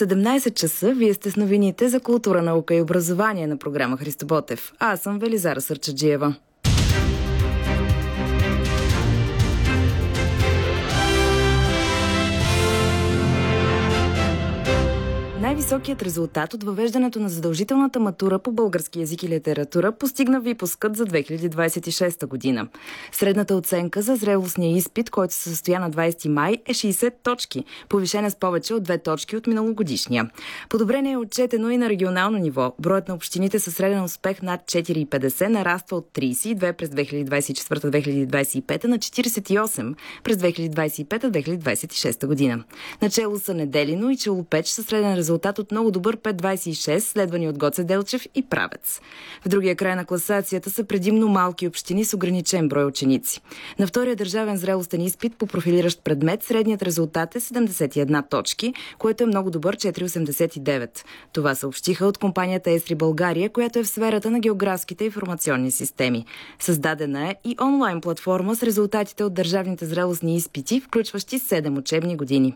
17 часа вие сте с новините за култура, наука и образование на програма Христо Ботев. Аз съм Велизара Сърчаджиева. Най-високият резултат от въвеждането на задължителната матура по български език и литература постигна випускът за 2026 година. Средната оценка за зрелостния изпит, който се състоя на 20 май, е 60 точки, повишена с повече от 2 точки от миналогодишния. Подобрение е отчетено и на регионално ниво. Броят на общините със среден успех над 4,50 нараства от 32 през 2024-2025 на 48 през 2025-2026 година. Начело са Неделино и Челопеч със среден резултат от много добър 5,26, следвани от Гоце Делчев и Правец. В другия край на класацията са предимно малки общини с ограничен брой ученици. На втория държавен зрелостен изпит по профилиращ предмет средният резултат е 71 точки, което е много добър 4,89. Това съобщиха от компанията Естри България, която е в сферата на географските информационни системи. Създадена е и онлайн платформа с резултатите от държавните зрелостни изпити, включващи 7 учебни години.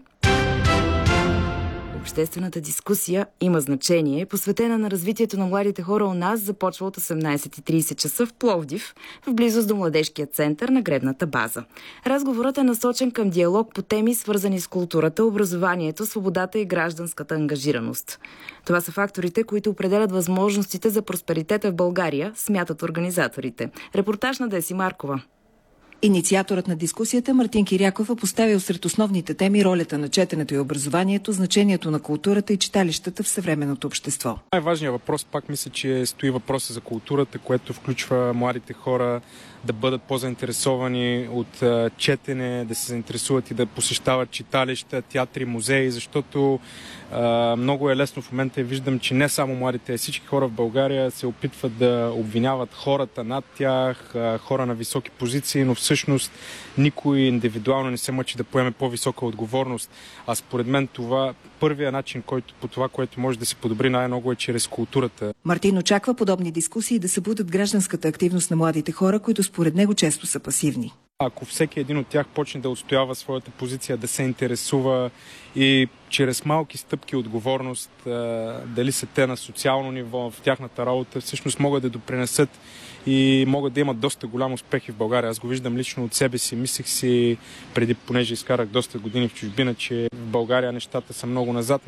Обществената дискусия има значение, посветена на развитието на младите хора у нас, започва от 18:30 часа в Пловдив, в близост до младежкия център на гребната база. Разговорът е насочен към диалог по теми, свързани с културата, образованието, свободата и гражданската ангажираност. Това са факторите, които определят възможностите за просперитета в България, смятат организаторите. Репортаж на Деси Маркова. Инициаторът на дискусията Мартин Киряков е поставил сред основните теми ролята на четенето и образованието, значението на културата и читалищата в съвременното общество. Най-важният въпрос, пак мисля, че стои въпроса за културата, което включва младите хора да бъдат по-заинтересовани от четене, да се заинтересуват и да посещават читалища, театри, музеи, защото много е лесно в момента и виждам, че не само младите, а всички хора в България се опитват да обвиняват хората над тях, хора на високи позиции, но всъщност никой индивидуално не се мъчи да поеме по-висока отговорност. А според мен това първият начин, по това, което може да се подобри най-много е чрез културата. Мартин очаква подобни дискусии да събудят гражданската активност на младите хора, които според него често са пасивни. Ако всеки един от тях почне да отстоява своята позиция, да се интересува и чрез малки стъпки отговорност, дали са те на социално ниво, в тяхната работа, всъщност могат да допринесат и могат да имат доста голям успех и в България. Аз го виждам лично от себе си. Мислех си преди, понеже изкарах доста години в чужбина, че в България нещата са много назад.